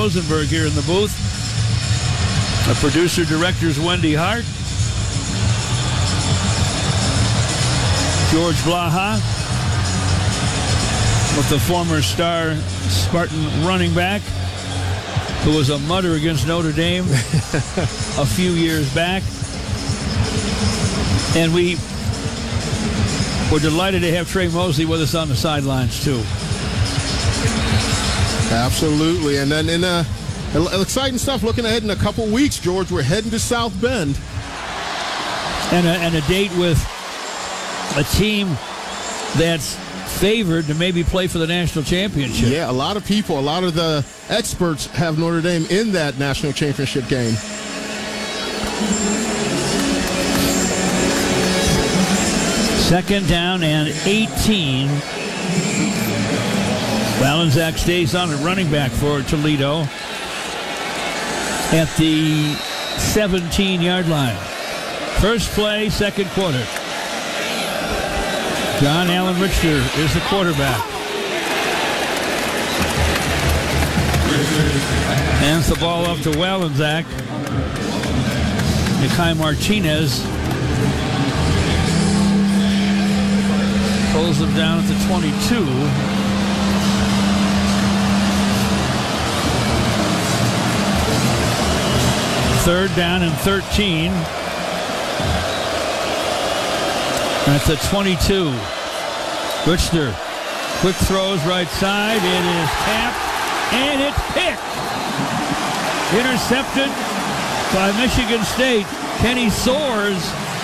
Rosenberg here in the booth. The producer-director's Wendy Hart. George Blaha, with the former star Spartan running back, who was a mutter against Notre Dame a few years back. And we were delighted to have Trey Mosley with us on the sidelines, too. Absolutely. And then exciting stuff looking ahead in a couple weeks, George. We're heading to South Bend. And a date with a team that's favored to maybe play for the national championship. Yeah, a lot of people, a lot of the experts have Notre Dame in that national championship game. Second down and 18. Valenczak stays on at running back for Toledo at the 17-yard line. First play, second quarter. John Allen Richter is the quarterback. Hands the ball up to Valenczak. Nikai Martinez pulls him down at the 22. Third down and 13. At the 22. Richter. Quick throws right side. It is tapped. And it's picked. Intercepted by Michigan State. Kenny Soares.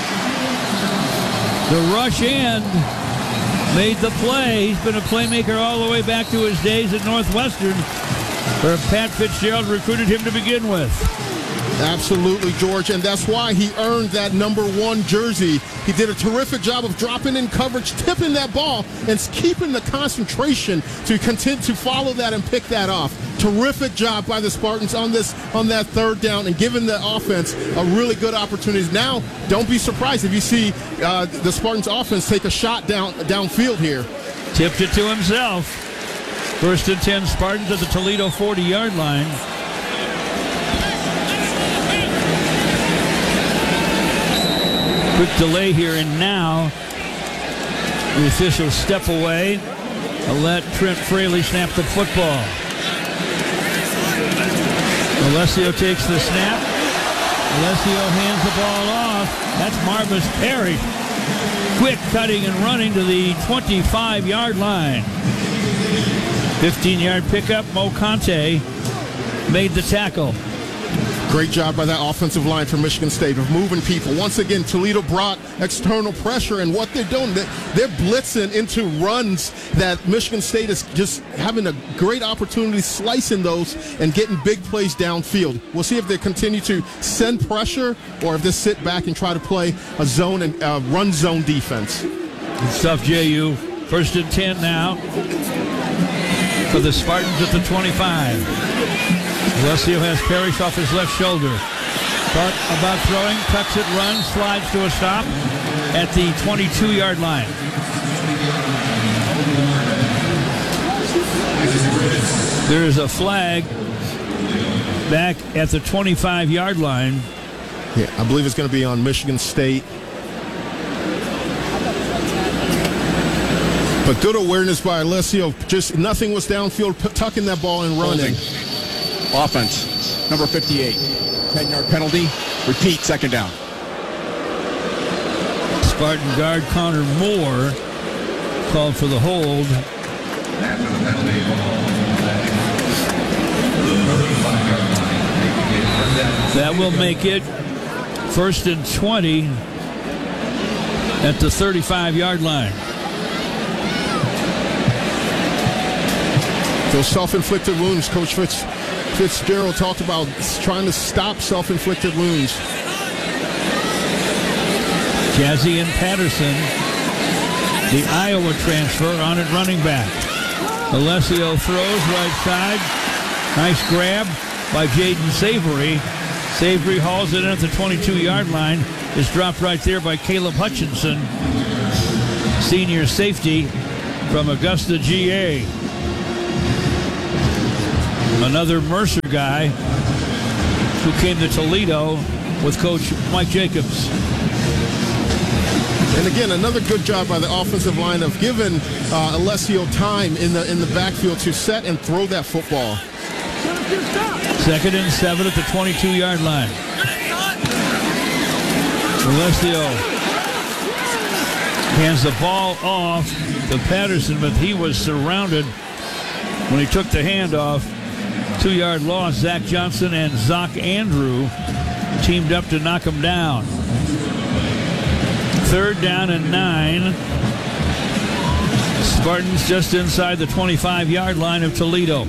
The rush end made the play. He's been a playmaker all the way back to his days at Northwestern, where Pat Fitzgerald recruited him to begin with. Absolutely, George, and that's why he earned that number 1 jersey. He did a terrific job of dropping in coverage, tipping that ball, and keeping the concentration to continue to follow that and pick that off. Terrific job by the Spartans on that third down and giving the offense a really good opportunity. Now, don't be surprised if you see the Spartans offense take a shot downfield here. Tipped it to himself. First and 10 Spartans at the Toledo 40-yard line. Quick delay here, and now the officials step away and let Trent Fraley snap the football. Alessio takes the snap. Alessio hands the ball off. That's Marvis Perry. Quick cutting and running to the 25-yard line. 15-yard pickup. Mo Conte made the tackle. Great job by that offensive line for Michigan State of moving people. Once again, Toledo brought external pressure, and what they're doing, they're blitzing into runs that Michigan State is just having a great opportunity slicing those and getting big plays downfield. We'll see if they continue to send pressure or if they sit back and try to play a zone and run zone defense. Good stuff, JU. First and 10 now for the Spartans at the 25. Alessio has Parrish off his left shoulder. Thought about throwing, tucks it, runs, slides to a stop at the 22-yard line. There is a flag back at the 25-yard line. Yeah, I believe it's going to be on Michigan State. But good awareness by Alessio. Just nothing was downfield, tucking that ball and running. Offense, number 58. 10-yard penalty. Repeat, second down. Spartan guard Connor Moore called for the hold. That will make it first and 20 at the 35-yard line. Those self-inflicted wounds, Coach Fitzgerald talked about trying to stop self-inflicted wounds. Jazzy and Patterson, the Iowa transfer, on at running back. Alessio throws right side. Nice grab by Jaden Savory. Savory hauls it in at the 22-yard line. Is dropped right there by Caleb Hutchinson, senior safety from Augusta, GA. Another Mercer guy who came to Toledo with Coach Mike Jacobs. And again, another good job by the offensive line of giving Alessio time in the backfield to set and throw that football. 2nd and 7 at the 22-yard line. Alessio hands the ball off to Patterson, but he was surrounded when he took the handoff. 2-yard loss. Zach Johnson and Zoc Andrew teamed up to knock him down. 3rd down and 9. Spartans just inside the 25-yard line of Toledo.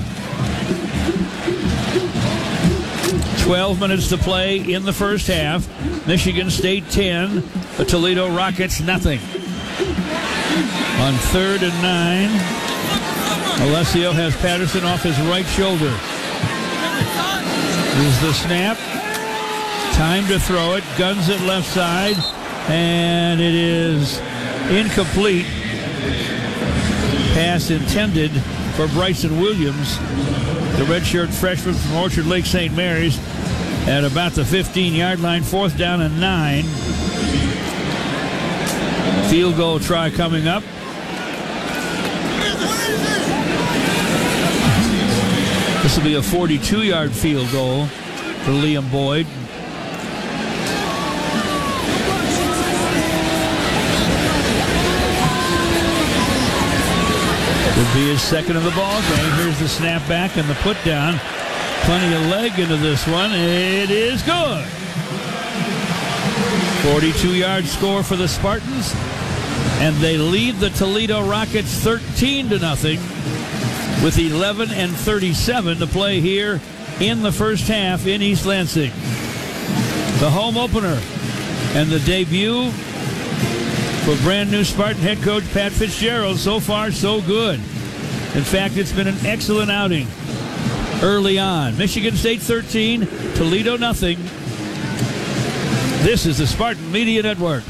12 minutes to play in the first half. Michigan State 10, the Toledo Rockets nothing. On 3rd and 9, Alessio has Patterson off his right shoulder. Here's the snap. Time to throw it. Guns it left side. And it is incomplete. Pass intended for Bryson Williams, the redshirt freshman from Orchard Lake St. Mary's, at about the 15-yard line. 4th down and 9. Field goal try coming up. This will be a 42-yard field goal for Liam Boyd. Would be his 2nd of the ball game. Here's the snap back and the put down. Plenty of leg into this one. It is good. 42-yard score for the Spartans, and they lead the Toledo Rockets 13-0 with 11:37 to play here in the first half in East Lansing. The home opener and the debut for brand new Spartan head coach Pat Fitzgerald. So far, so good. In fact, it's been an excellent outing early on. Michigan State 13, Toledo nothing. This is the Spartan Media Network.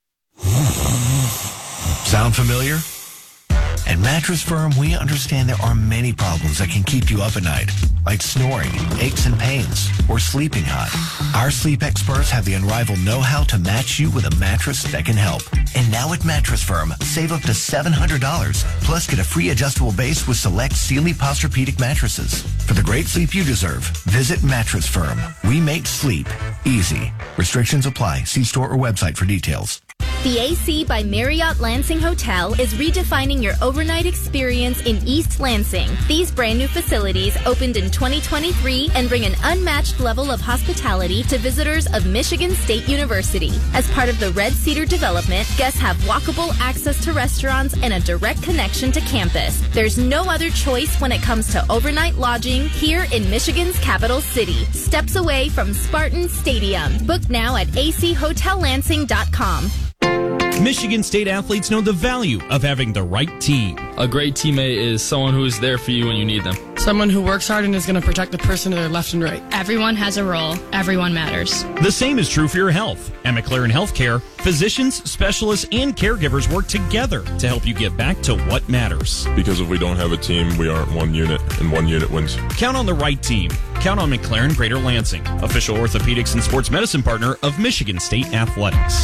Sound familiar? At Mattress Firm, we understand there are many problems that can keep you up at night, like snoring, aches and pains, or sleeping hot. Our sleep experts have the unrivaled know-how to match you with a mattress that can help. And now at Mattress Firm, save up to $700, plus get a free adjustable base with select Sealy Posturepedic mattresses. For the great sleep you deserve, visit Mattress Firm. We make sleep easy. Restrictions apply. See store or website for details. The AC by Marriott Lansing Hotel is redefining your overnight experience in East Lansing. These brand new facilities opened in 2023 and bring an unmatched level of hospitality to visitors of Michigan State University. As part of the Red Cedar development, guests have walkable access to restaurants and a direct connection to campus. There's no other choice when it comes to overnight lodging here in Michigan's capital city, steps away from Spartan Stadium. Book now at achhotellansing.com. Michigan State athletes know the value of having the right team. A great teammate is someone who is there for you when you need them. Someone who works hard and is going to protect the person to their left and right. Everyone has a role. Everyone matters. The same is true for your health. At McLaren Healthcare, physicians, specialists, and caregivers work together to help you get back to what matters. Because if we don't have a team, we aren't one unit, and one unit wins. Count on the right team. Count on McLaren Greater Lansing, official orthopedics and sports medicine partner of Michigan State Athletics.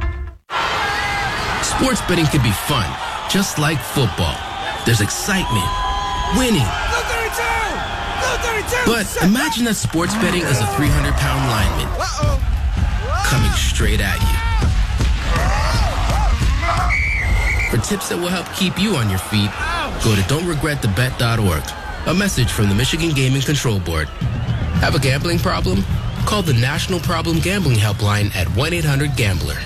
Sports betting can be fun, just like football. There's excitement, winning. But imagine that sports betting is a 300-pound lineman coming straight at you. For tips that will help keep you on your feet, go to don'tregretthebet.org. A message from the Michigan Gaming Control Board. Have a gambling problem? Call the National Problem Gambling Helpline at 1-800-GAMBLER.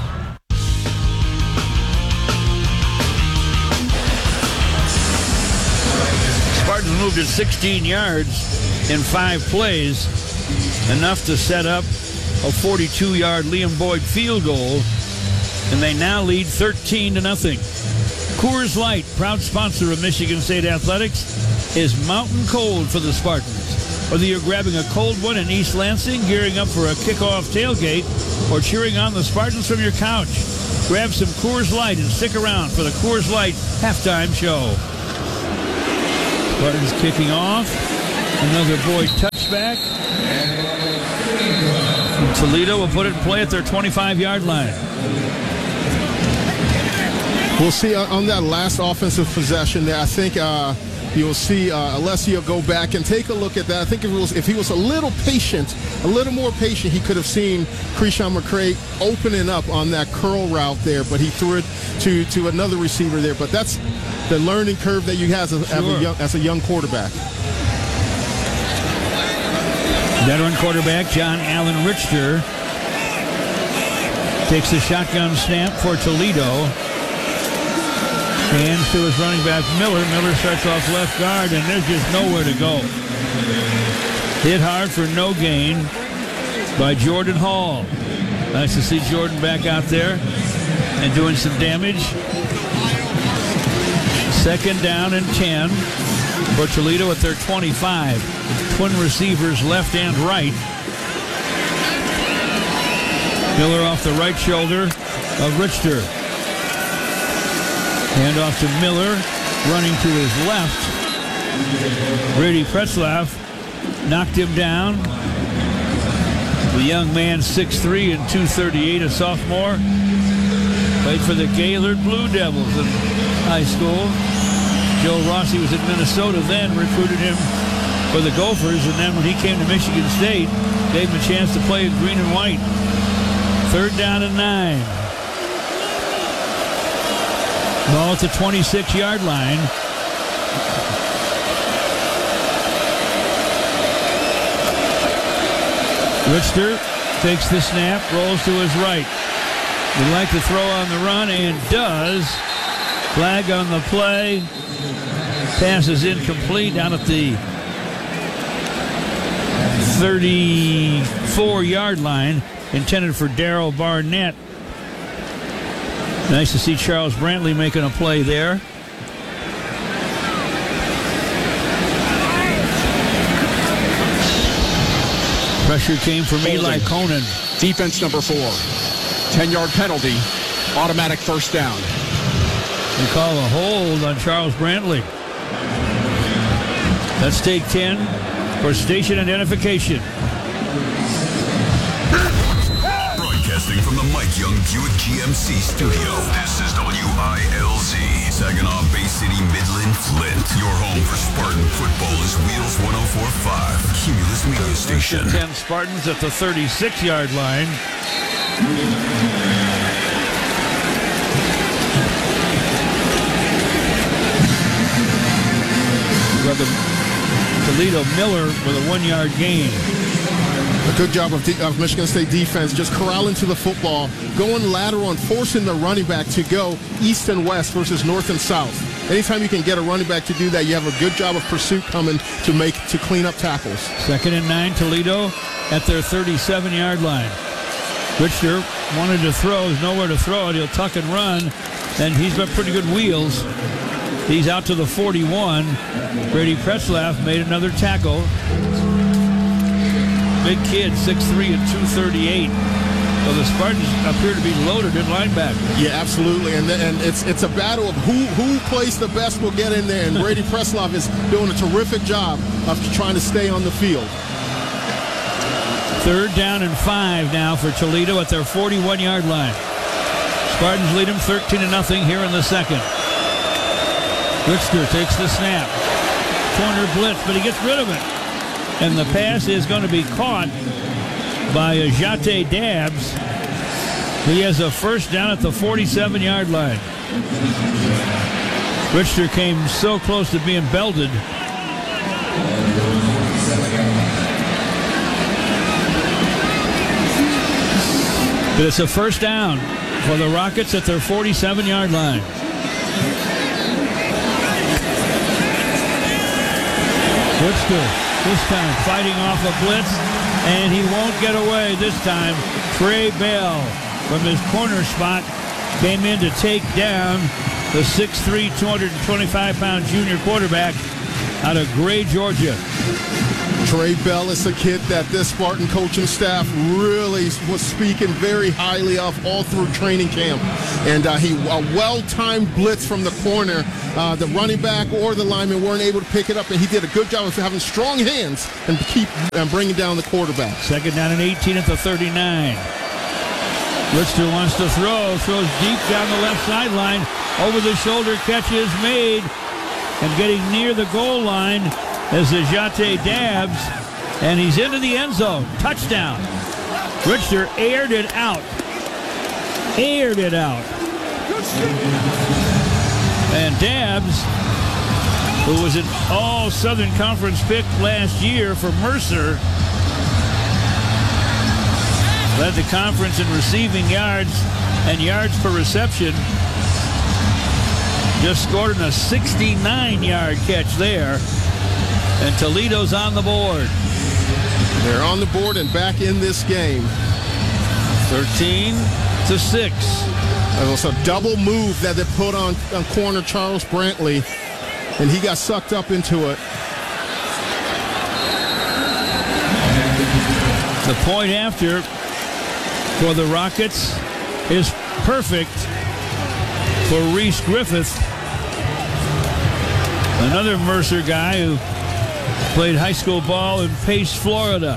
Spartans moved it 16 yards in 5 plays, enough to set up a 42-yard Liam Boyd field goal, and they now lead 13-0. Coors Light, proud sponsor of Michigan State Athletics, is mountain cold for the Spartans. Whether you're grabbing a cold one in East Lansing, gearing up for a kickoff tailgate, or cheering on the Spartans from your couch, grab some Coors Light and stick around for the Coors Light halftime show. Spartans kicking off. Another Boyd touchback. And Toledo will put it in play at their 25-yard line. We'll see on that last offensive possession there. I think you'll see Alessio go back and take a look at that. I think if he was a little more patient, he could have seen Krishan McCray opening up on that curl route there, but he threw it to another receiver there. But that's the learning curve that you have as a young quarterback. Veteran quarterback John Allen Richter takes the shotgun snap for Toledo. Hands to his running back, Miller. Miller starts off left guard, and there's just nowhere to go. Hit hard for no gain by Jordan Hall. Nice to see Jordan back out there and doing some damage. 2nd down and 10 for Toledo at their 25. Twin receivers left and right. Miller off the right shoulder of Richter. Hand off to Miller, running to his left. Brady Pretzlaff knocked him down. The young man, 6'3" and 238, a sophomore. Played for the Gaylord Blue Devils in high school. Joe Rossi was at Minnesota then, recruited him for the Gophers, and then when he came to Michigan State, gave him a chance to play in green and white. 3rd down and 9. Ball at the 26-yard line. Richter takes the snap, rolls to his right. Would like to throw on the run and does. Flag on the play. Pass is incomplete down at the 34-yard line, intended for Darrell Barnett. Nice to see Charles Brantley making a play there. Pressure came from Eli Conan. Defense number 4. 10-yard penalty. Automatic 1st down. They call a hold on Charles Brantley. Let's take 10 for station identification. Broadcasting from the Mike Young Buick GMC studio. This is WILZ, Saginaw Bay City, Midland, Flint. Your home for Spartan football is Wheels 104.5, Cumulus Media Station. 10 Spartans at the 36-yard line. Toledo Miller with a 1-yard gain. A good job of Michigan State defense, just corralling to the football, going lateral and forcing the running back to go east and west versus north and south. Anytime you can get a running back to do that, you have a good job of pursuit coming to clean up tackles. 2nd and 9, Toledo at their 37-yard line. Richter wanted to throw, there's nowhere to throw it. He'll tuck and run, and he's got pretty good wheels. He's out to the 41. Brady Pretzlaff made another tackle. Big kid, 6'3" and 238. So the Spartans appear to be loaded at linebacker. Yeah, absolutely. And it's a battle of who plays the best will get in there. And Brady Pretzlaff is doing a terrific job of trying to stay on the field. 3rd down and 5 now for Toledo at their 41-yard line. Spartans lead them 13-0 here in the 2nd. Richter takes the snap. Corner blitz, but he gets rid of it. And the pass is going to be caught by Ajate Dabbs. He has a 1st down at the 47-yard line. Richter came so close to being belted. But it's a 1st down for the Rockets at their 47-yard line. Richter this time fighting off a blitz, and he won't get away this time. Trey Bell from his corner spot came in to take down the 6'3", 225-pound junior quarterback out of Gray, Georgia. Trey Bell is a kid that this Spartan coaching staff really was speaking very highly of all through training camp. And a well-timed blitz from the corner. The running back or the lineman weren't able to pick it up, and he did a good job of having strong hands and keep bringing down the quarterback. Second down and 18 at the 39. Richter wants to throws deep down the left sideline. Over the shoulder catch is made, and getting near the goal line is Ajate Dabbs, and he's into the end zone. Touchdown. Richter aired it out. And Dabbs, who was an All-Southern Conference pick last year for Mercer, led the conference in receiving yards and yards per reception. Just scored in a 69-yard catch there. And Toledo's on the board. They're on the board and back in this game. 13-6. It was a double move that they put on corner Charles Brantley, and he got sucked up into it. The point after for the Rockets is perfect for Reese Griffith, another Mercer guy who played high school ball in Pace, Florida.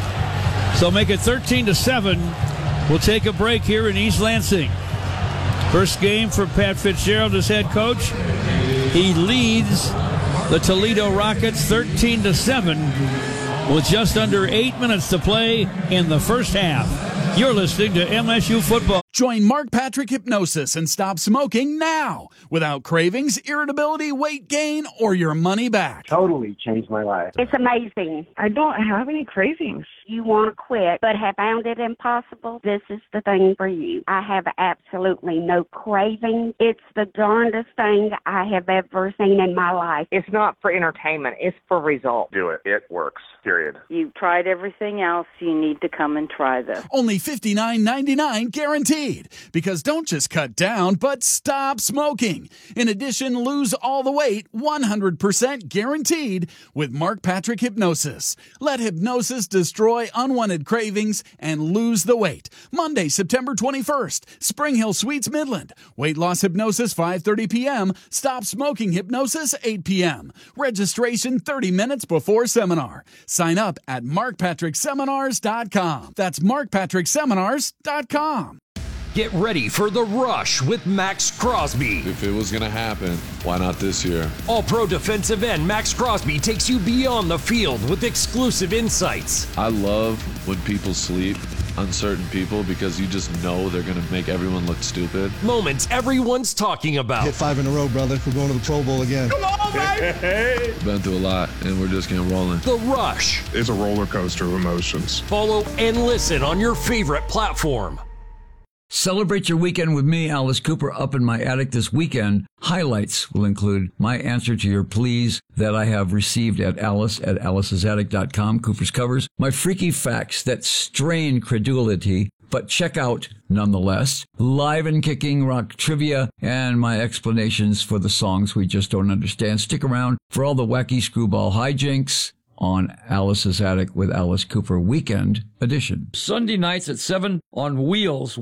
So make it 13-7. We'll take a break here in East Lansing. First game for Pat Fitzgerald as head coach. He leads the Toledo Rockets 13-7 with just under 8 minutes to play in the first half. You're listening to MSU Football. Join Mark Patrick Hypnosis and stop smoking now without cravings, irritability, weight gain, or your money back. Totally changed my life. It's amazing. I don't have any cravings. You want to quit but have found it impossible? This is the thing for you. I have absolutely no craving. It's the darndest thing I have ever seen in my life. It's not for entertainment. It's for results. Do it. It works. Period. You've tried everything else. You need to come and try this. Only $59.99 guaranteed. Because don't just cut down, but stop smoking. In addition, lose all the weight 100% guaranteed with Mark Patrick Hypnosis. Let hypnosis destroy unwanted cravings and lose the weight. Monday, September 21st, Spring Hill Suites, Midland. Weight loss hypnosis 5:30 p.m. Stop smoking hypnosis 8 p.m. Registration 30 minutes before seminar. Sign up at markpatrickseminars.com. That's markpatrickseminars.com. Get ready for The Rush with Max Crosby. If it was going to happen, why not this year? All-pro defensive end Max Crosby takes you beyond the field with exclusive insights. I love when people sleep, uncertain people, because you just know they're going to make everyone look stupid. Moments everyone's talking about. Hit 5 in a row, brother. We're going to the Pro Bowl again. Come on, baby! Been through a lot, and we're just getting rolling. The Rush. It's a roller coaster of emotions. Follow and listen on your favorite platform. Celebrate your weekend with me, Alice Cooper, up in my attic this weekend. Highlights will include my answer to your pleas that I have received at alicesattic.com, Cooper's Covers, my freaky facts that strain credulity, but check out nonetheless, live and kicking rock trivia, and my explanations for the songs we just don't understand. Stick around for all the wacky screwball hijinks on Alice's Attic with Alice Cooper Weekend Edition. Sunday nights at 7 on Wheels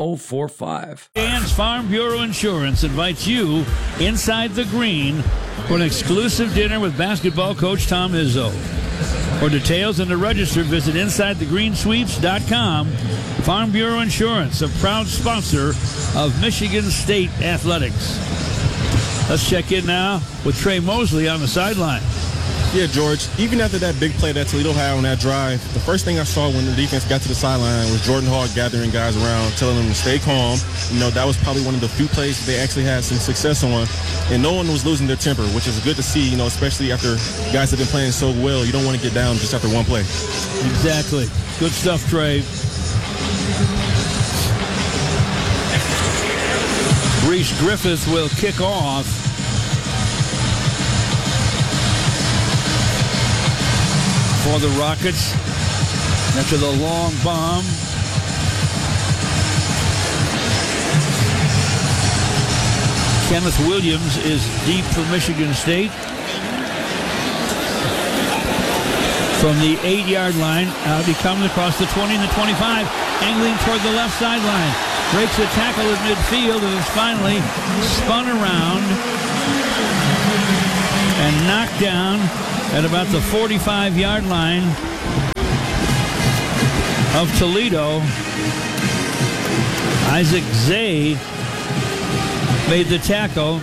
1045. Dan's Farm Bureau Insurance invites you inside the green for an exclusive dinner with basketball coach Tom Izzo. For details and to register, visit InsideTheGreenSweeps.com. Farm Bureau Insurance, a proud sponsor of Michigan State Athletics. Let's check in now with Trey Mosley on the sideline. Yeah, George, even after that big play that Toledo had on that drive, the first thing I saw when the defense got to the sideline was Jordan Hall gathering guys around, telling them to stay calm. You know, that was probably one of the few plays that they actually had some success on, and no one was losing their temper, which is good to see, you know, especially after guys have been playing so well. You don't want to get down just after one play. Exactly. Good stuff, Trey. Reese Griffith will kick off. For the Rockets, after the long bomb. Kenneth Williams is deep for Michigan State. From the 8-yard line, out he comes across the 20 and the 25, angling toward the left sideline. Breaks a tackle at midfield and is finally spun around and knocked down at about the 45-yard line of Toledo. Isaac Zay made the tackle.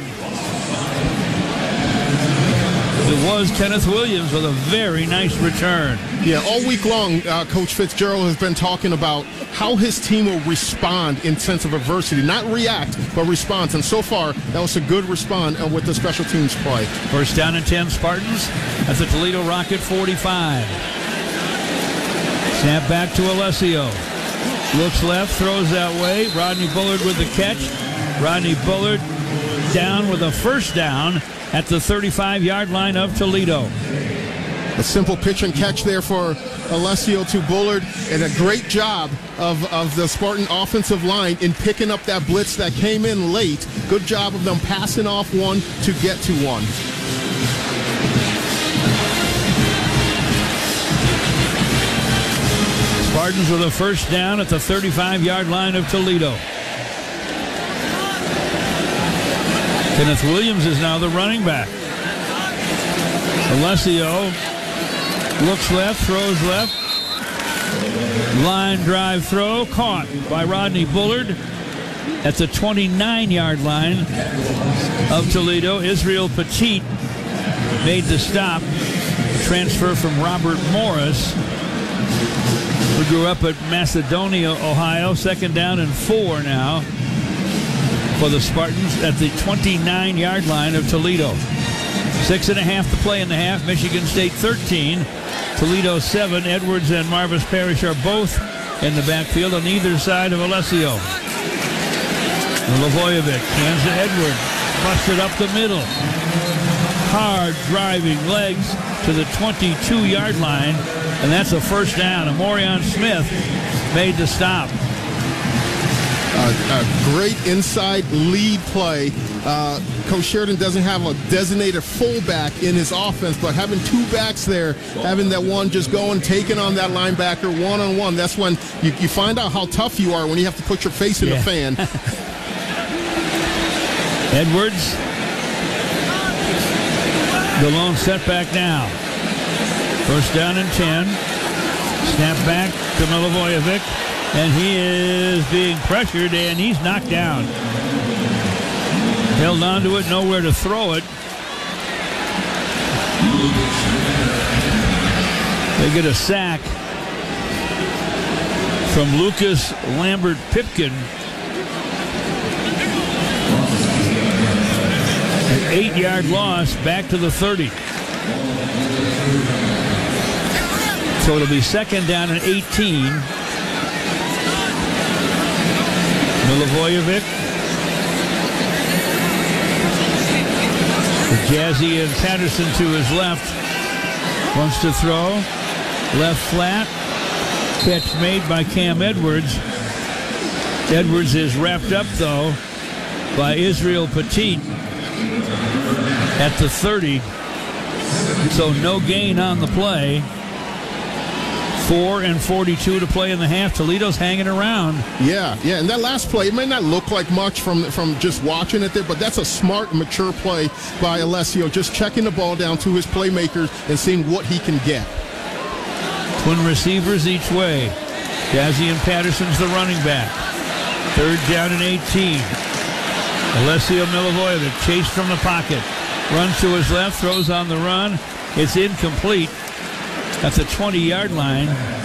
It was Kenneth Williams with a very nice return. Yeah, all week long, Coach Fitzgerald has been talking about how his team will respond in sense of adversity. Not react, but respond. And so far, that was a good response with the special teams play. First down and 10 Spartans at the Toledo Rocket 45. Snap back to Alessio. Looks left, throws that way. Rodney Bullard with the catch. Rodney Bullard down with a first down at the 35-yard line of Toledo. A simple pitch and catch there for Alessio to Bullard, and a great job of the Spartan offensive line in picking up that blitz that came in late. Good job of them passing off one to get to one. Spartans with a first down at the 35-yard line of Toledo. Kenneth Williams is now the running back. Alessio looks left, throws left. Line drive throw, caught by Rodney Bullard at the 29-yard line of Toledo. Israel Petit made the stop. Transfer from Robert Morris, who grew up at Macedonia, Ohio. Second down and 4 now for the Spartans at the 29-yard line of Toledo. 6.5 to play in the half. Michigan State 13. Toledo 7. Edwards and Marvis Parrish are both in the backfield on either side of Alessio. Lavojevic hands to Edwards. Busted up the middle. Hard driving legs to the 22-yard line. And that's a first down. Amorion Smith made the stop. A great inside lead play. Coach Sheridan doesn't have a designated fullback in his offense, but having two backs there, having that one just going, taking on that linebacker one-on-one, that's when you find out how tough you are when you have to put your face in the fan. Edwards, the lone setback now. First down and 10. Snap back to Milivojevic. And he is being pressured, and he's knocked down. Held on to it, nowhere to throw it. They get a sack from Lucas Lambert-Pipkin. An 8-yard loss back to the 30. So it'll be second down and 18. Milivojevic. Jazzy and Patterson to his left. Wants to throw. Left flat. Catch made by Cam Edwards. Edwards is wrapped up, though, by Israel Petit at the 30. So no gain on the play. 4 and 42 to play in the half. Toledo's hanging around. Yeah, and that last play, it may not look like much from just watching it there, but that's a smart, mature play by Alessio, just checking the ball down to his playmakers and seeing what he can get. Twin receivers each way. Jazzy and Patterson's the running back. Third down and 18. Alessio Milivojevic chased from the pocket. Runs to his left, throws on the run. It's incomplete. That's the 20-yard line.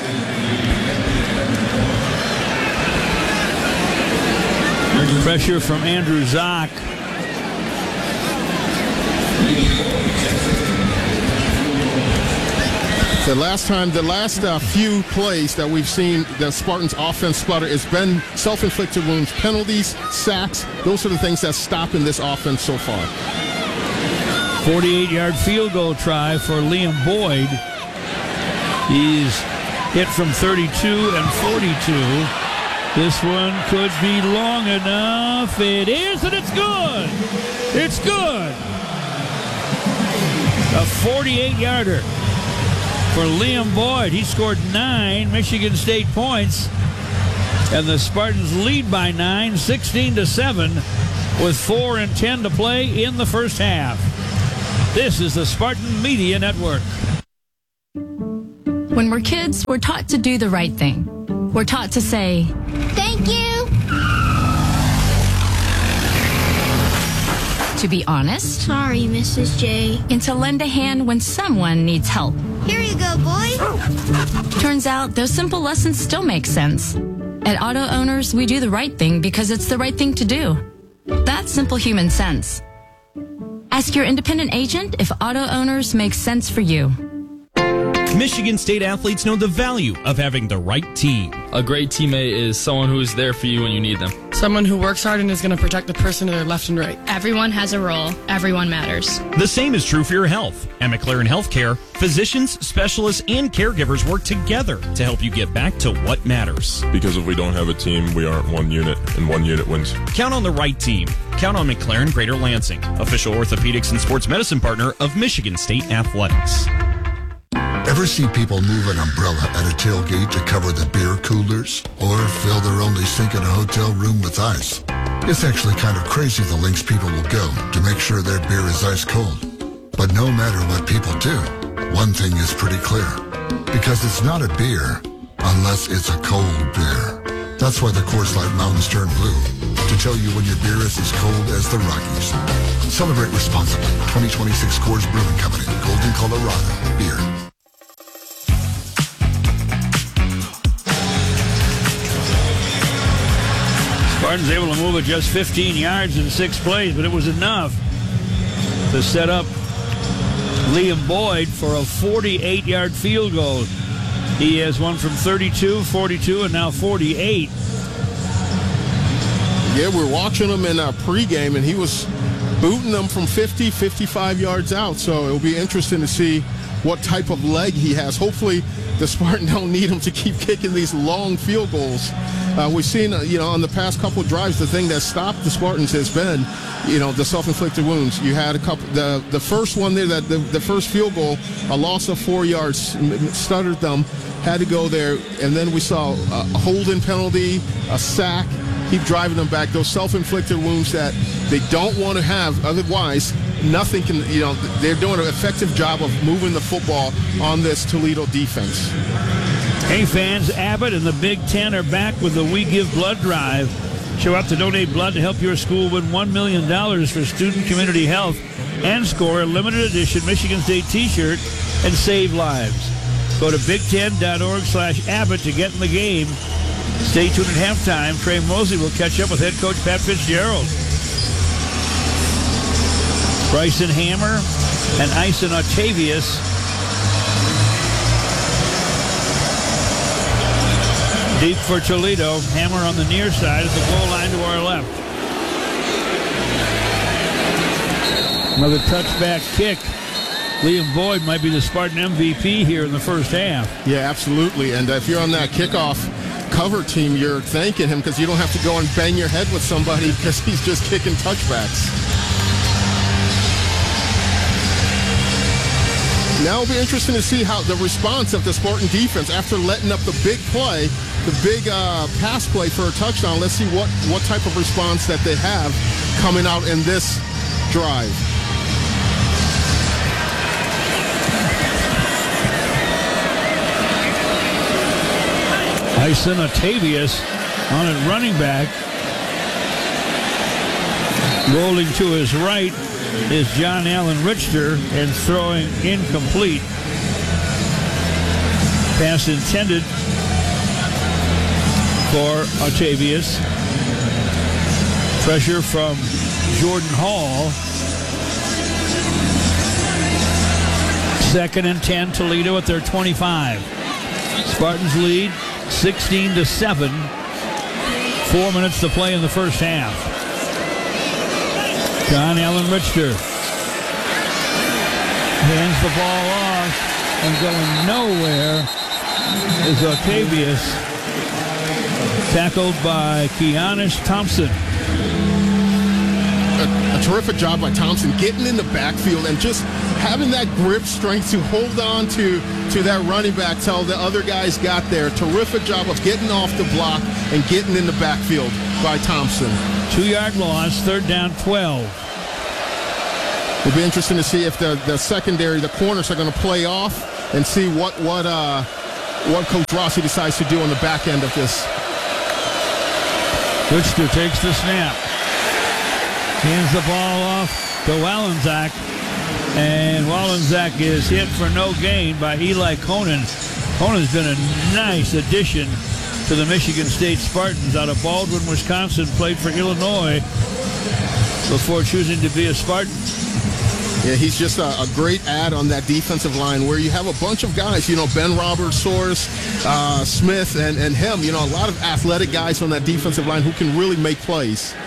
Pressure from Andrew Zock. The last few plays that we've seen the Spartans offense sputter, it's been self-inflicted wounds, penalties, sacks. Those are the things that's stopping this offense so far. 48-yard field goal try for Liam Boyd. He's hit from 32 and 42. This one could be long enough. It is, and it's good. It's good. A 48-yarder for Liam Boyd. He scored 9 Michigan State points, and the Spartans lead by 9, 16-7, with 4:10 to play in the first half. This is the Spartan Media Network. When we're kids, we're taught to do the right thing. We're taught to say, "Thank you." To be honest. Sorry, Mrs. J. And to lend a hand when someone needs help. Here you go, boy. Turns out those simple lessons still make sense. At Auto Owners, we do the right thing because it's the right thing to do. That's simple human sense. Ask your independent agent if Auto Owners makes sense for you. Michigan State athletes know the value of having the right team. A great teammate is someone who is there for you when you need them. Someone who works hard and is going to protect the person to their left and right. Everyone has a role. Everyone matters. The same is true for your health. At McLaren Healthcare, physicians, specialists, and caregivers work together to help you get back to what matters. Because if we don't have a team, we aren't one unit, and one unit wins. Count on the right team. Count on McLaren Greater Lansing, official orthopedics and sports medicine partner of Michigan State Athletics. Ever see people move an umbrella at a tailgate to cover the beer coolers? Or fill their only sink in a hotel room with ice? It's actually kind of crazy the lengths people will go to make sure their beer is ice cold. But no matter what people do, one thing is pretty clear. Because it's not a beer unless it's a cold beer. That's why the Coors Light Mountains turn blue. To tell you when your beer is as cold as the Rockies. Celebrate responsibly. 2026 Coors Brewing Company. Golden, Colorado. Beer. Spartans able to move it just 15 yards in 6 plays, but it was enough to set up Liam Boyd for a 48-yard field goal. He has one from 32, 42, and now 48. Yeah, we're watching him in our pregame, and he was booting them from 50, 55 yards out. So it'll be interesting to see what type of leg he has. Hopefully, the Spartans don't need him to keep kicking these long field goals. We've seen, on the past couple of drives, the thing that stopped the Spartans has been, the self-inflicted wounds. You had a couple, the first one there, the first field goal, a loss of 4 yards, stuttered them, had to go there, and then we saw a holding penalty, a sack, keep driving them back. Those self-inflicted wounds that they don't want to have, otherwise nothing can, they're doing an effective job of moving the football on this Toledo defense. Hey fans, Abbott and the Big Ten are back with the We Give Blood Drive. Show up to donate blood to help your school win $1 million for student community health and score a limited edition Michigan State t-shirt and save lives. Go to big10.org/Abbott to get in the game. Stay tuned at halftime. Trey Mosley will catch up with head coach Pat Fitzgerald. Bryson Hammer and Ison Octavius deep for Toledo. Hammer on the near side at the goal line to our left. Another touchback kick. Liam Boyd might be the Spartan MVP here in the first half. Yeah, absolutely. And if you're on that kickoff cover team, you're thanking him because you don't have to go and bang your head with somebody because he's just kicking touchbacks. Now it'll be interesting to see how the response of the Spartan defense after letting up the big play, the big pass play for a touchdown. Let's see what type of response that they have coming out in this drive. Ison Octavius on it, running back. Rolling to his right is John Allen Richter and throwing incomplete. Pass intended for Octavius. Pressure from Jordan Hall. 2nd and 10, Toledo at their 25. Spartans lead 16-7. 4 minutes to play in the first half. John Allen Richter hands the ball off, and going nowhere is Octavius, tackled by Keanis Thompson. a terrific job by Thompson getting in the backfield and just having that grip strength to hold on to that running back till the other guys got there. Terrific job of getting off the block and getting in the backfield by Thompson. 2-yard loss, 3rd down 12. It'll be interesting to see if the secondary, the corners are going to play off and see what Coach Rossi decides to do on the back end of this. Richter takes the snap. Hands the ball off to Wallensack. And Wallensack is hit for no gain by Eli Conan. Conan's been a nice addition to the Michigan State Spartans out of Baldwin, Wisconsin. Played for Illinois before choosing to be a Spartan. Yeah, he's just a great add on that defensive line where you have a bunch of guys, Ben Roberts, Soares, Smith, and him. A lot of athletic guys on that defensive line who can really make plays.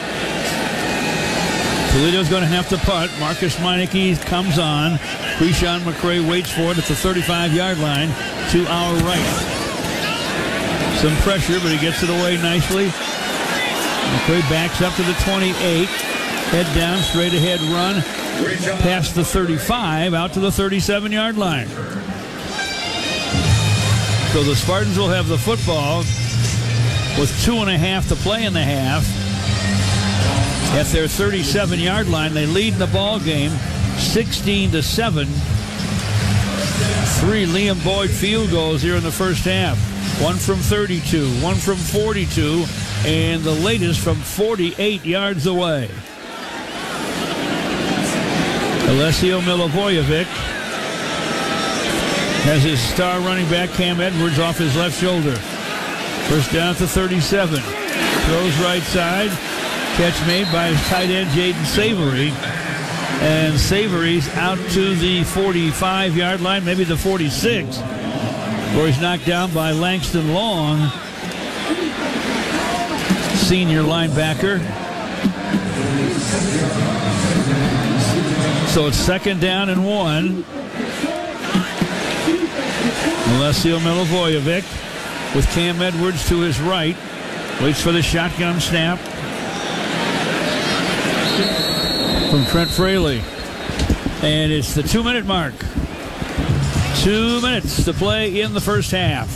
Toledo's going to have to punt. Marcus Meineke comes on. Keyshawn McCray waits for it at the 35-yard line to our right. Some pressure, but he gets it away nicely. McCray backs up to the 28. Head down, straight ahead run. Past the 35, out to the 37-yard line. So the Spartans will have the football with 2.5 to play in the half. At their 37-yard line, they lead the ball game 16-7. 3 Liam Boyd field goals here in the first half. One from 32, one from 42, and the latest from 48 yards away. Alessio Milivojevic has his star running back Cam Edwards off his left shoulder. First down to 37. Throws right side. Catch made by his tight end Jaden Savory. And Savory's out to the 45-yard line, maybe the 46, where he's knocked down by Langston Long, senior linebacker. So it's 2nd down and 1. Alessio Milivojevic with Cam Edwards to his right. Waits for the shotgun snap from Trent Fraley. And it's the 2-minute mark. 2 minutes to play in the first half.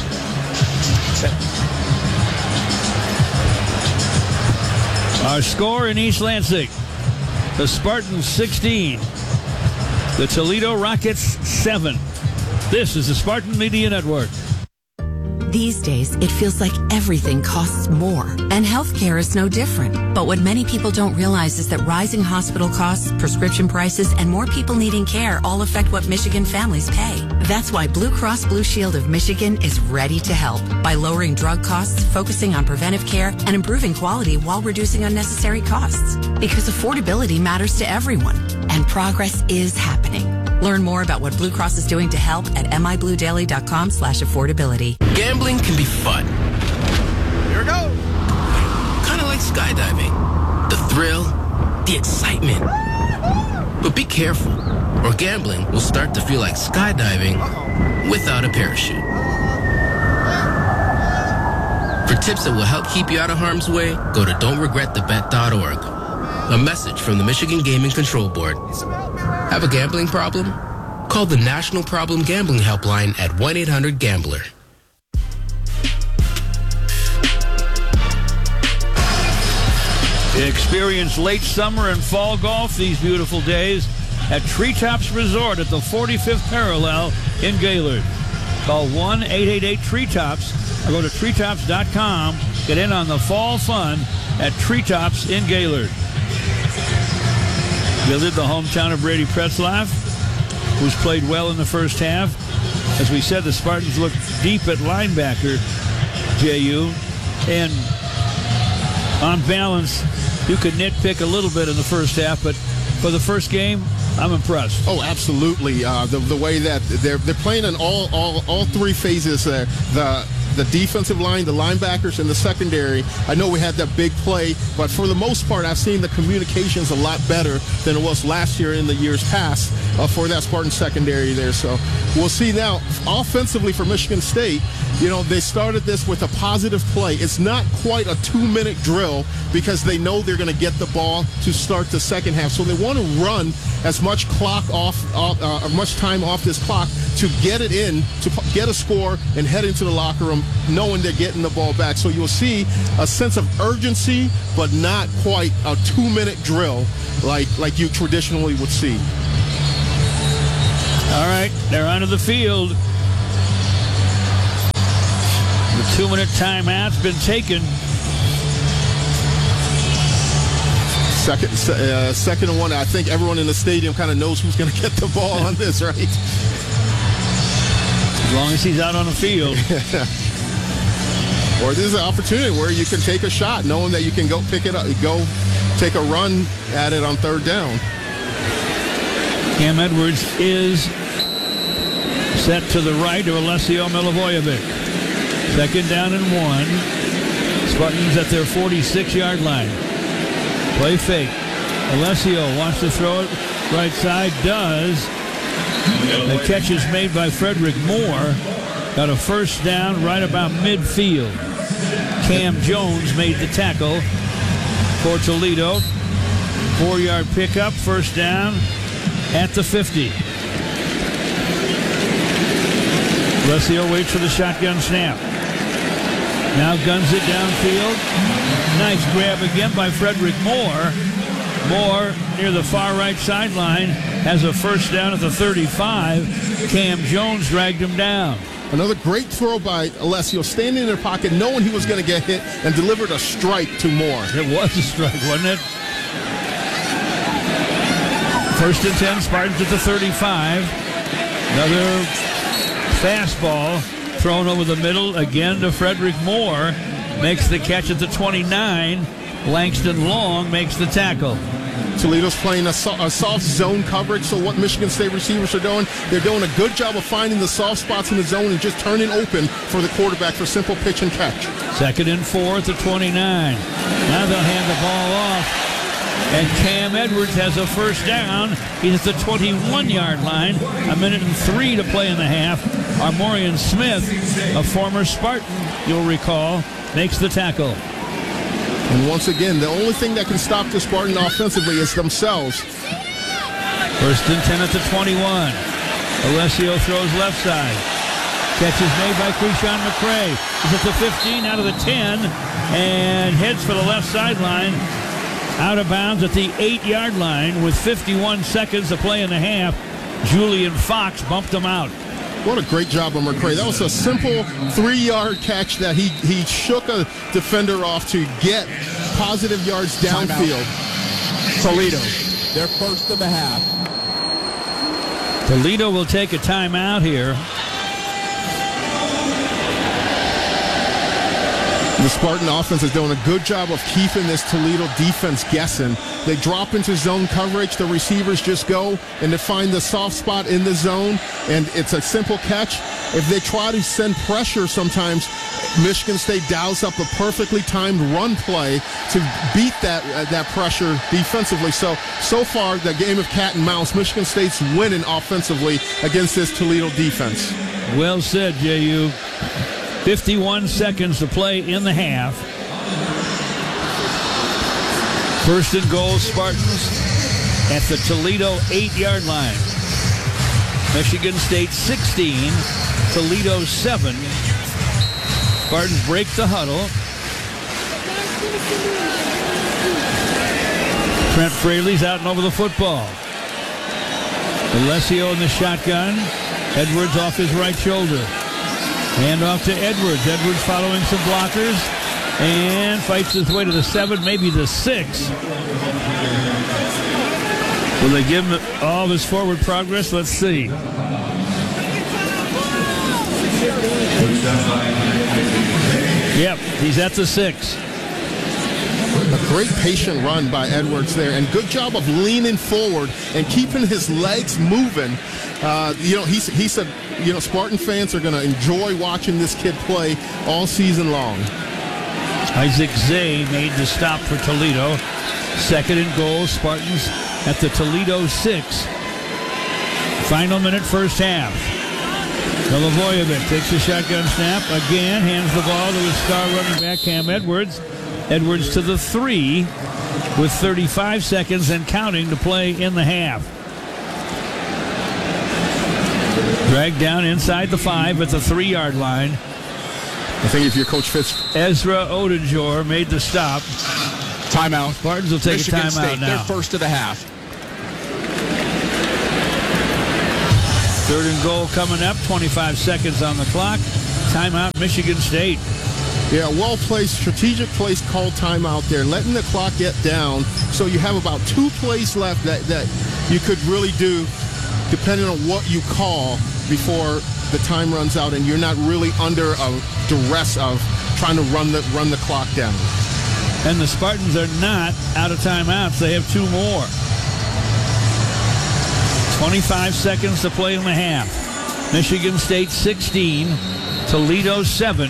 Our score in East Lansing: the Spartans 16, the Toledo Rockets 7. This is the Spartan Media Network. These days, it feels like everything costs more, and healthcare is no different. But what many people don't realize is that rising hospital costs, prescription prices, and more people needing care all affect what Michigan families pay. That's why Blue Cross Blue Shield of Michigan is ready to help by lowering drug costs, focusing on preventive care, and improving quality while reducing unnecessary costs. Because affordability matters to everyone, and progress is happening. Learn more about what Blue Cross is doing to help at mibluedaily.com/affordability. Gambling can be fun. Here we go. Kind of like skydiving. The thrill, the excitement. But be careful, or gambling will start to feel like skydiving without a parachute. For tips that will help keep you out of harm's way, go to don'tregretthebet.org. A message from the Michigan Gaming Control Board. Have a gambling problem? Call the National Problem Gambling Helpline at 1-800-GAMBLER. Experience late summer and fall golf these beautiful days at Treetops Resort at the 45th parallel in Gaylord. Call 1-888-TREETOPS or go to treetops.com. Get in on the fall fun at Treetops in Gaylord. Gaylord, the hometown of Brady Pretzlaff, who's played well in the first half. As we said, the Spartans look deep at linebacker, JU. And on balance, you could nitpick a little bit in the first half, but for the first game, I'm impressed. Oh, absolutely. The way that they're playing in all three phases. The the defensive line, the linebackers, and the secondary. I know we had that big play, but for the most part, I've seen the communications a lot better than it was last year in the years past for that Spartan secondary there. So we'll see now. Offensively for Michigan State, they started this with a positive play. It's not quite a 2-minute drill because they know they're going to get the ball to start the second half. So they want to run as much much time off this clock to get it in, to get a score, and head into the locker room knowing they're getting the ball back. So you'll see a sense of urgency, but not quite a 2-minute drill like you traditionally would see. All right, they're onto the field. The 2-minute timeout's been taken. Second and 1. I think everyone in the stadium kind of knows who's going to get the ball on this, right? As long as he's out on the field. Or this is an opportunity where you can take a shot, knowing that you can go pick it up, go take a run at it on third down. Cam Edwards is set to the right of Alessio Milivojevic. Second down and 1. Spartans at their 46-yard line. Play fake. Alessio wants to throw it right side. Does. The catch is made by Frederick Moore. Got a first down right about midfield. Cam Jones made the tackle for Toledo. 4-yard pickup. First down at the 50. Alessio waits for the shotgun snap. Now guns it downfield. Nice grab again by Frederick Moore. Moore near the far right sideline has a first down at the 35. Cam Jones dragged him down. Another great throw by Alessio, standing in the pocket, knowing he was going to get hit, and delivered a strike to Moore. It was a strike, wasn't it? First and 10, Spartans at the 35. Another fastball thrown over the middle again to Frederick Moore. Makes the catch at the 29. Langston Long makes the tackle. Toledo's playing a soft zone coverage, so what Michigan State receivers are doing, they're doing a good job of finding the soft spots in the zone and just turning open for the quarterback for simple pitch and catch. Second and 4 at the 29. Now they'll hand the ball off. And Cam Edwards has a first down. He's at the 21-yard line. 1:03 to play in the half. Armorian Smith, a former Spartan, you'll recall, makes the tackle. And once again, the only thing that can stop the Spartan offensively is themselves. First and 10 at the 21. Alessio throws left side. Catch is made by Quishon McCray. He's at the 15, out of the 10, and heads for the left sideline. Out of bounds at the 8-yard line with 51 seconds to play in the half. Julian Fox bumped him out. What a great job of McCray. That was a simple 3-yard catch that he shook a defender off to get positive yards downfield. Toledo, their first of the half. Toledo will take a timeout here. The Spartan offense is doing a good job of keeping this Toledo defense guessing. They drop into zone coverage. The receivers just go and they find the soft spot in the zone, and it's a simple catch. If they try to send pressure sometimes, Michigan State dials up a perfectly timed run play to beat that pressure defensively. So far, the game of cat and mouse, Michigan State's winning offensively against this Toledo defense. Well said, J.U. 51 seconds to play in the half. First and goal, Spartans at the Toledo 8-yard line. Michigan State 16, Toledo 7. Spartans break the huddle. Trent Fraley's out and over the football. Alessio in the shotgun. Edwards off his right shoulder. Hand off to Edwards. Edwards following some blockers and fights his way to the 7, maybe the 6. Will they give him all of his forward progress? Let's see. Yep, he's at the 6. A great patient run by Edwards there, and good job of leaning forward and keeping his legs moving. He said Spartan fans are going to enjoy watching this kid play all season long. Isaac Zay made the stop for Toledo. 2nd and goal, Spartans at the Toledo 6. Final minute, first half. Milivojevic takes a shotgun snap again, hands the ball to his star running back, Cam Edwards. Edwards to the 3 with 35 seconds and counting to play in the half. Dragged down inside the 5 at the 3-yard line. I think if you're Coach Fitz. Ezra Odinjor made the stop. Timeout. Spartans will take Michigan a timeout State, now. their first of the half. 3rd and goal coming up. 25 seconds on the clock. Timeout, Michigan State. Yeah, well-placed, strategic place called timeout there, letting the clock get down. So you have about 2 plays left that you could really do, depending on what you call before the time runs out, and you're not really under a duress of trying to run the clock down. And the Spartans are not out of timeouts. They have 2 more. 25 seconds to play in the half. Michigan State 16, Toledo 7.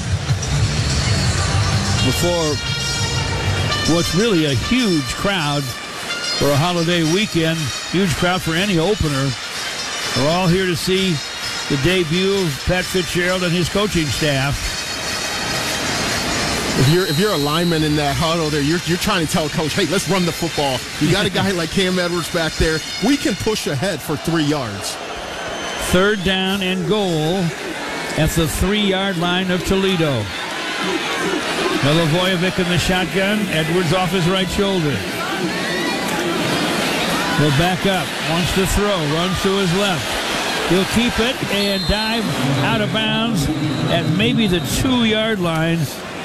Before what's really a huge crowd for a holiday weekend, huge crowd for any opener. We're all here to see the debut of Pat Fitzgerald and his coaching staff. If you're a lineman in that huddle there, you're trying to tell coach, hey, let's run the football. You got a guy like Cam Edwards back there. We can push ahead for 3 yards. 3rd down and goal at the 3-yard line of Toledo. Milivojevic in the shotgun. Edwards off his right shoulder. He'll back up. Wants to throw. Runs to his left. He'll keep it and dive out of bounds at maybe the 2-yard line.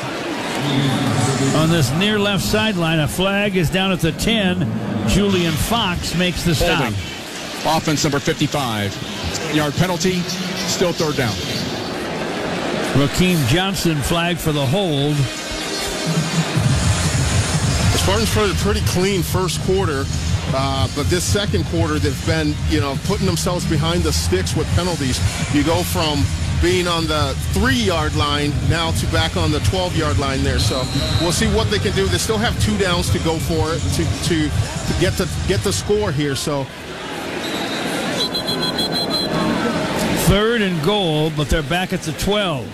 On this near left sideline, a flag is down at the 10. Julian Fox makes the stop. Holding. Offense number 55. Yard penalty. Still 3rd down. Rakeem Johnson flagged for the hold. The Spartans played a pretty clean first quarter, but this second quarter they've been, putting themselves behind the sticks with penalties. You go from being on the 3-yard line now to back on the 12-yard line there. So we'll see what they can do. They still have 2 downs to go for it to get the score here. So 3rd and goal, but they're back at the 12.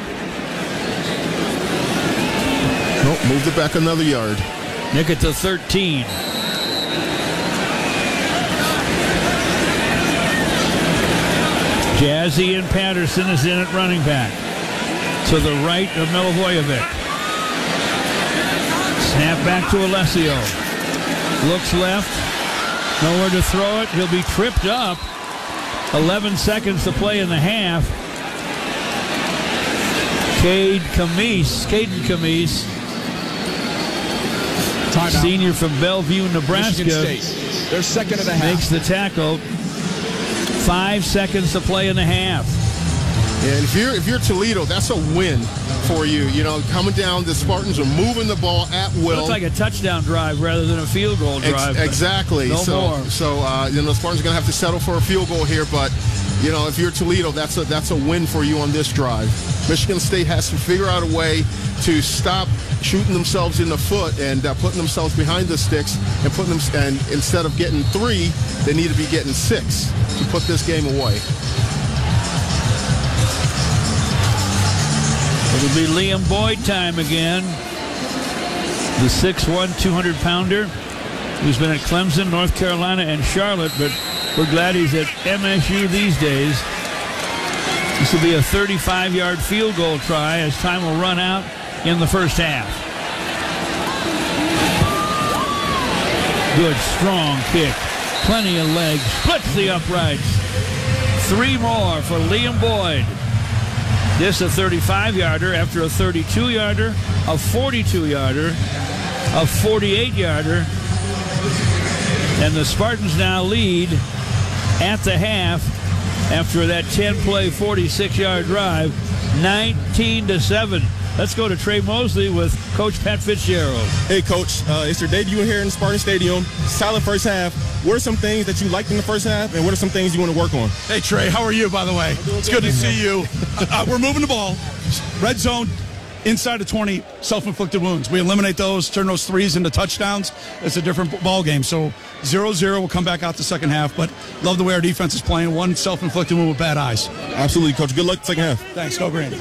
Nope, moved it back another yard. Nick at the 13. Jazzy and Patterson is in at running back. To the right of Milivojevic. Snap back to Alessio. Looks left. Nowhere to throw it. He'll be tripped up. 11 seconds to play in the half. Caden Camise, senior from Bellevue, Nebraska, Michigan State, their 2nd of the half. Makes the tackle. 5 seconds to play in the half. And if you're Toledo, that's a win for you. Coming down, the Spartans are moving the ball at will. It looks like a touchdown drive rather than a field goal drive. Exactly. No more. So the Spartans are going to have to settle for a field goal here. But if you're Toledo, that's a win for you on this drive. Michigan State has to figure out a way to stop shooting themselves in the foot and putting themselves behind the sticks and instead of getting 3, they need to be getting 6 to put this game away. It'll be Liam Boyd time again. The 6'1", 200-pounder who's been at Clemson, North Carolina, and Charlotte, but we're glad he's at MSU these days. This will be a 35-yard field goal try as time will run out in the first half. Good, strong kick. Plenty of legs. Splits the uprights. 3 more for Liam Boyd. This a 35-yarder after a 32-yarder, a 42-yarder, a 48-yarder. And the Spartans now lead at the half after that 10-play, 46-yard drive, 19-7. Let's go to Trey Mosley with Coach Pat Fitzgerald. Hey, Coach. It's your debut here in Spartan Stadium. Solid first half. What are some things that you liked in the first half, and what are some things you want to work on? Hey, Trey, how are you, by the way? It's good to see you. We're moving the ball. Red zone, inside the 20, self-inflicted wounds. We eliminate those, turn those threes into touchdowns. It's a different ball game. So 0-0, we'll come back out the second half, but love the way our defense is playing. One self-inflicted wound with bad eyes. Absolutely, Coach. Good luck second half. Thanks. Go Green.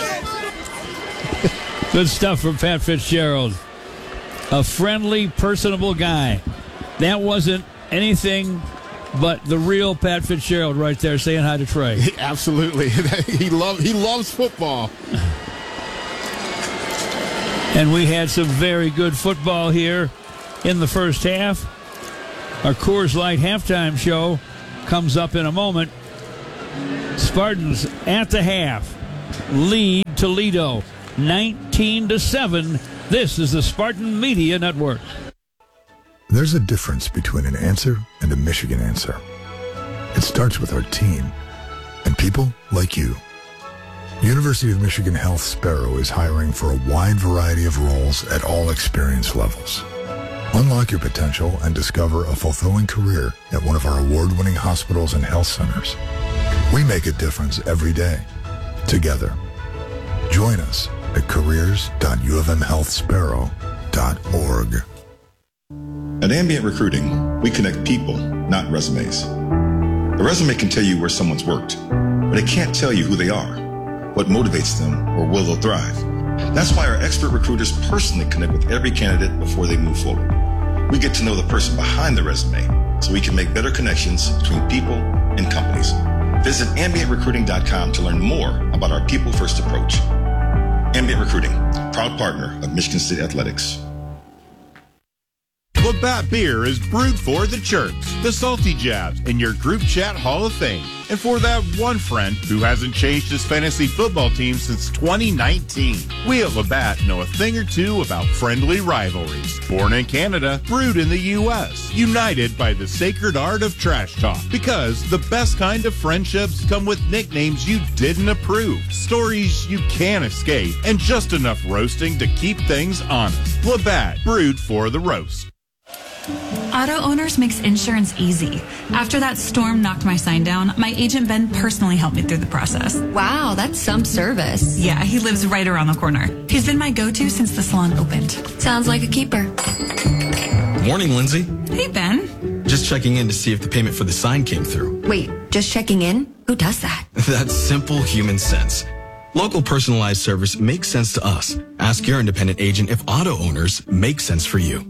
Good stuff from Pat Fitzgerald. A friendly, personable guy. That wasn't anything but the real Pat Fitzgerald right there saying hi to Trey. Absolutely. He loves football. And we had some very good football here in the first half. Our Coors Light halftime show comes up in a moment. Spartans at the half lead Toledo 19-7. This is the Spartan Media Network. There's a difference between an answer and a Michigan answer. It starts with our team and people like you. University of Michigan Health Sparrow is hiring for a wide variety of roles at all experience levels. Unlock your potential and discover a fulfilling career at one of our award-winning hospitals and health centers. We make a difference every day, together. Join us at careers.ufmhealthsparrow.org. At Ambient Recruiting, we connect people, not resumes. A resume can tell you where someone's worked, but it can't tell you who they are, what motivates them, or will they'll thrive. That's why our expert recruiters personally connect with every candidate before they move forward. We get to know the person behind the resume, so we can make better connections between people and companies. Visit ambientrecruiting.com to learn more about our people-first approach. Ambient Recruiting, proud partner of Michigan State Athletics. Labatt Beer is brewed for the Chirps, the Salty Jabs, and your group chat Hall of Fame. And for that one friend who hasn't changed his fantasy football team since 2019. We at Labatt know a thing or two about friendly rivalries. Born in Canada, brewed in the U.S. United by the sacred art of trash talk. Because the best kind of friendships come with nicknames you didn't approve, stories you can't escape, and just enough roasting to keep things honest. Labatt, brewed for the roast. Auto Owners makes insurance easy. After that storm knocked my sign down, my agent Ben personally helped me through the process. Wow, that's some service. Yeah, he lives right around the corner. He's been my go-to since the salon opened. Sounds like a keeper. Morning, Lindsay. Hey, Ben. Just checking in to see if the payment for the sign came through. Wait, just checking in? Who does that? That's simple human sense. Local personalized service makes sense to us. Ask your independent agent if Auto Owners make sense for you.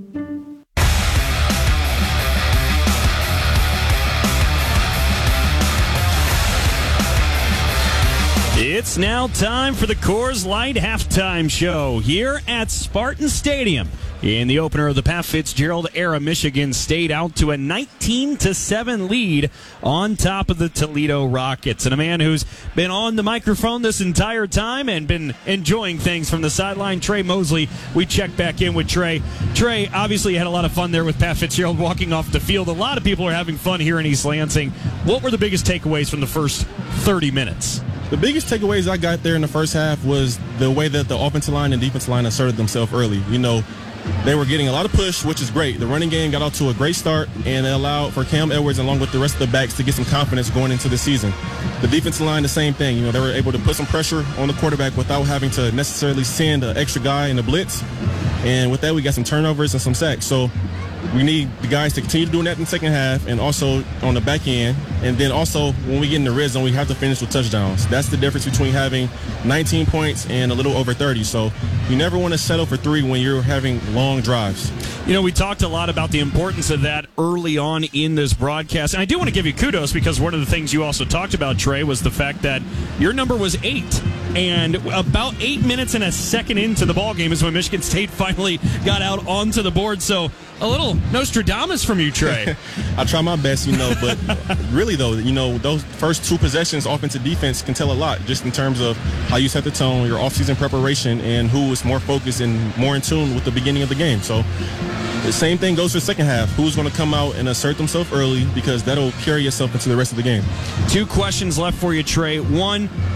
It's now time for the Coors Light halftime show here at Spartan Stadium. In the opener of the Pat Fitzgerald era, Michigan State out to a 19-7 lead on top of the Toledo Rockets. And a man who's been on the microphone this entire time and been enjoying things from the sideline, Trey Mosley. We check back in with Trey. Trey, obviously had a lot of fun there with Pat Fitzgerald walking off the field. A lot of people are having fun here in East Lansing. What were the biggest takeaways from the first 30 minutes? The biggest takeaways I got there in the first half was the way that the offensive line and defensive line asserted themselves early. You know, they were getting a lot of push, which is great. The running game got off to a great start, and it allowed for Cam Edwards, along with the rest of the backs, to get some confidence going into the season. The defensive line, the same thing. You know, they were able to put some pressure on the quarterback without having to necessarily send an extra guy in the blitz. And with that, we got some turnovers and some sacks. So we need the guys to continue doing that in the second half, and also on the back end. And then also, when we get in the red zone, we have to finish with touchdowns. That's the difference between having 19 points and a little over 30. So you never want to settle for 3 when you're having long drives. You know, we talked a lot about the importance of that early on in this broadcast. And I do want to give you kudos, because one of the things you also talked about, Trey, was the fact that your number was 8. And about 8 minutes and a second into the ballgame is when Michigan State finally got out onto the board. So a little Nostradamus from you, Trey. I try my best, you know, but really, though, you know, those first 2 possessions, offensive defense, can tell a lot just in terms of how you set the tone, your offseason preparation, and who is more focused and more in tune with the beginning of the game. So the same thing goes for the second half. Who's going to come out and assert themselves early, because that'll carry yourself into the rest of the game. 2 questions left for you, Trey. One,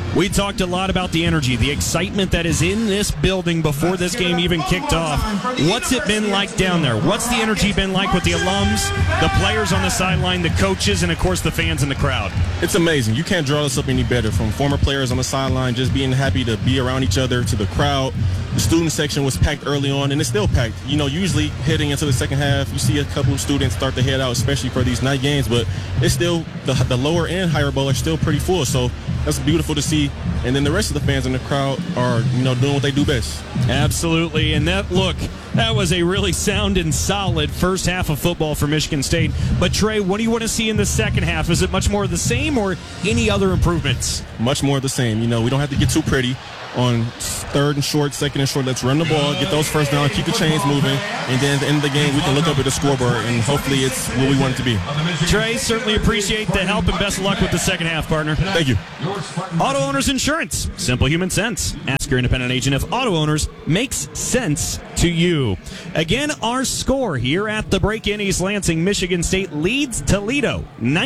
We talked a lot about the energy, the excitement that is in this building before this game even kicked off. What's it been like down there? What's the energy been like with the alums, the players on the sideline, the coaches, and, of course, the fans in the crowd? It's amazing. You can't draw this up any better. From former players on the sideline just being happy to be around each other, to the crowd. The student section was packed early on, and it's still packed. You know, usually heading into the second half, you see a couple of students start to head out, especially for these night games, but it's still, the lower and higher bowl are still pretty full, so that's beautiful to see. And then the rest of the fans in the crowd are, you know, doing what they do best. Absolutely. And that was a really sound and solid first half of football for Michigan State. But Trey, what do you want to see in the second half? Is it much more of the same or any other improvements? Much more of the same. You know, we don't have to get too pretty on third and short, second and short. Let's run the ball, get those first down, keep the chains moving, and then at the end of the game, we can look up at the scoreboard, and hopefully it's what we want it to be. Trey, certainly appreciate the help, and best of luck with the second half, partner. Thank you. Auto Owners Insurance. Simple human sense. Ask your independent agent if Auto Owners makes sense to you. Again, our score here at the break-in East Lansing, Michigan State leads Toledo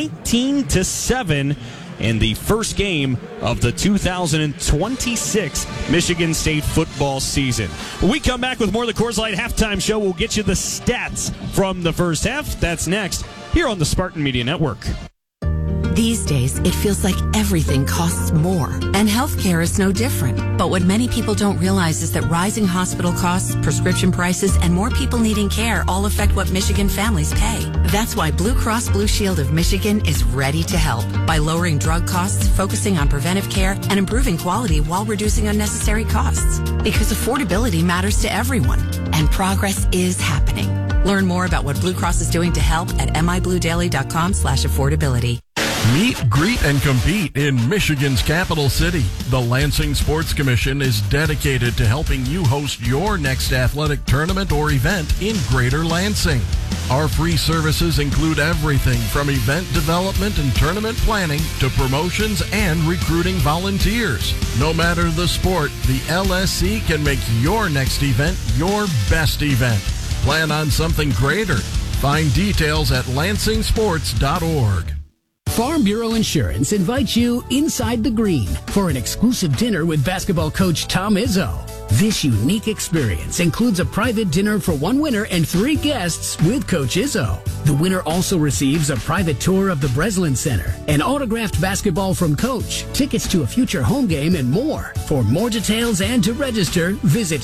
19-7. In the first game of the 2026 Michigan State football season. When we come back with more of the Coors Light halftime show, we'll get you the stats from the first half. That's next here on the Spartan Media Network. These days, it feels like everything costs more, and healthcare is no different. But what many people don't realize is that rising hospital costs, prescription prices, and more people needing care all affect what Michigan families pay. That's why Blue Cross Blue Shield of Michigan is ready to help by lowering drug costs, focusing on preventive care, and improving quality while reducing unnecessary costs. Because affordability matters to everyone, and progress is happening. Learn more about what Blue Cross is doing to help at mibluedaily.com/affordability. Meet, greet, and compete in Michigan's capital city. The Lansing Sports Commission is dedicated to helping you host your next athletic tournament or event in Greater Lansing. Our free services include everything from event development and tournament planning to promotions and recruiting volunteers. No matter the sport, the LSC can make your next event your best event. Plan on something greater. Find details at lansingsports.org. Farm Bureau Insurance invites you inside the green for an exclusive dinner with basketball coach Tom Izzo. This unique experience includes a private dinner for one winner and 3 guests with Coach Izzo. The winner also receives a private tour of the Breslin Center, an autographed basketball from Coach, tickets to a future home game, and more. For more details and to register, visit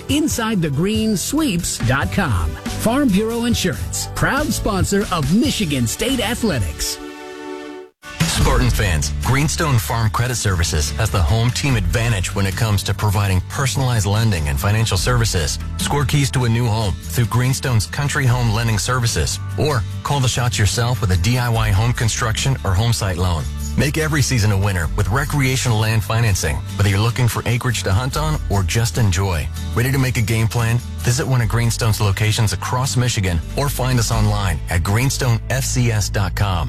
InsideTheGreenSweeps.com. Farm Bureau Insurance, proud sponsor of Michigan State Athletics. Spartan fans, Greenstone Farm Credit Services has the home team advantage when it comes to providing personalized lending and financial services. Score keys to a new home through Greenstone's Country Home Lending Services, or call the shots yourself with a DIY home construction or home site loan. Make every season a winner with recreational land financing, whether you're looking for acreage to hunt on or just enjoy. Ready to make a game plan? Visit one of Greenstone's locations across Michigan or find us online at greenstonefcs.com.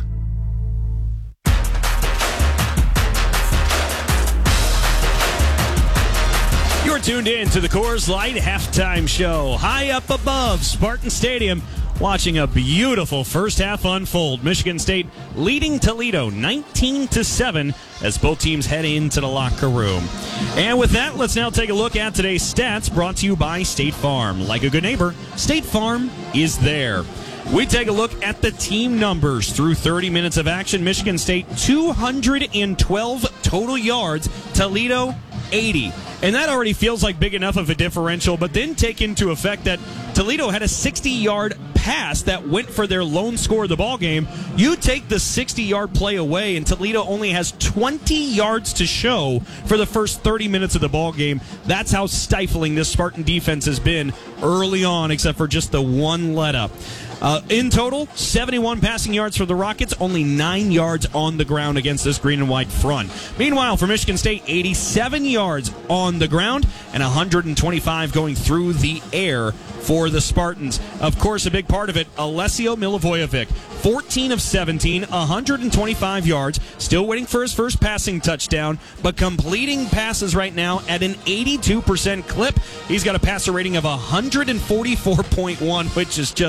You're tuned in to the Coors Light halftime show. High up above Spartan Stadium, watching a beautiful first half unfold. Michigan State leading Toledo 19-7 as both teams head into the locker room. And with that, let's now take a look at today's stats brought to you by State Farm. Like a good neighbor, State Farm is there. We take a look at the team numbers through 30 minutes of action. Michigan State 212 total yards, Toledo 80. And that already feels like big enough of a differential, but then take into effect that Toledo had a 60-yard pass that went for their lone score of the ball game. You take the 60-yard play away, and Toledo only has 20 yards to show for the first 30 minutes of the ball game. That's how stifling this Spartan defense has been early on, except for just the one let-up. In total, 71 passing yards for the Rockets, only 9 yards on the ground against this green and white front. Meanwhile, for Michigan State, 87 yards on the ground and 125 going through the air for the Spartans. Of course, a big part of it, Alessio Milivojevic, 14 of 17, 125 yards, still waiting for his first passing touchdown, but completing passes right now at an 82% clip. He's got a passer rating of 144.1, which is just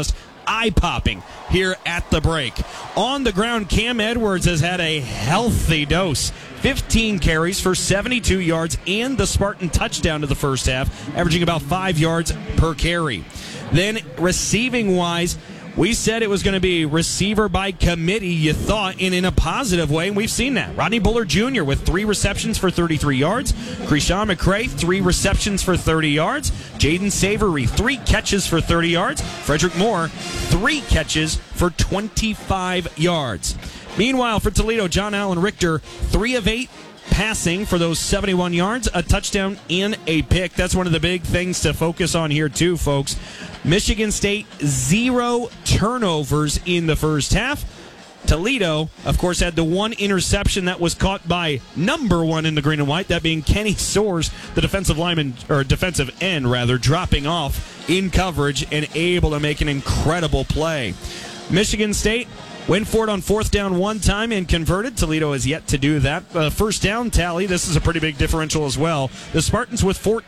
eye-popping here at the break. On the ground, Cam Edwards has had a healthy dose. 15 carries for 72 yards and the Spartan touchdown to the first half, averaging about 5 yards per carry. Then receiving-wise, we said it was going to be receiver by committee, you thought, and in a positive way, and we've seen that. Rodney Bullard Jr. with 3 receptions for 33 yards. Krishan McCray, 3 receptions for 30 yards. Jaden Savory, 3 catches for 30 yards. Frederick Moore, 3 catches for 25 yards. Meanwhile, for Toledo, John Allen Richter, 3 of 8 passing for those 71 yards, a touchdown and a pick. That's one of the big things to focus on here too, folks. Michigan State, 0 turnovers in the first half. Toledo, of course, had the 1 interception that was caught by number 1 in the green and white, that being Kenny Soares, the defensive end, dropping off in coverage and able to make an incredible play. Michigan State went for it on 4th down 1 time and converted. Toledo has yet to do that. First down tally, this is a pretty big differential as well. The Spartans with 14.